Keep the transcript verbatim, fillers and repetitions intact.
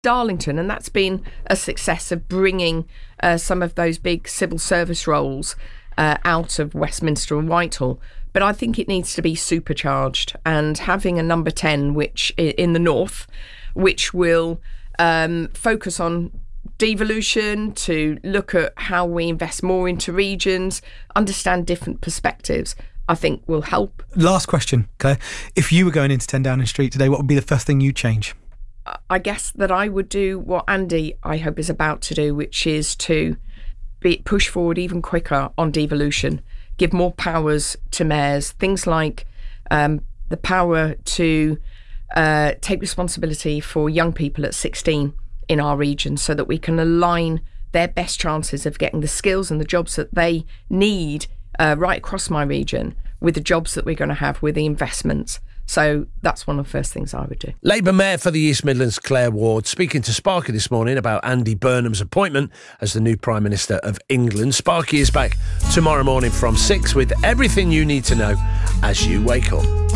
Darlington, and that's been a success of bringing uh, some of those big civil service roles uh, out of Westminster and Whitehall. But I think it needs to be supercharged, and having a number ten, which in the north, which will um, focus on devolution, to look at how we invest more into regions, understand different perspectives, I think will help. Last question, Claire. If you were going into ten Downing Street today, what would be the first thing you'd change? I guess that I would do what Andy, I hope, is about to do, which is to be push forward even quicker on devolution, give more powers to mayors, things like um, the power to uh, take responsibility for young people at sixteen in our region, so that we can align their best chances of getting the skills and the jobs that they need uh, right across my region with the jobs that we're going to have, with the investments. So that's one of the first things I would do. Labour Mayor for the East Midlands, Claire Ward, speaking to Sparky this morning about Andy Burnham's appointment as the new Prime Minister of England. Sparky is back tomorrow morning from six with everything you need to know as you wake up.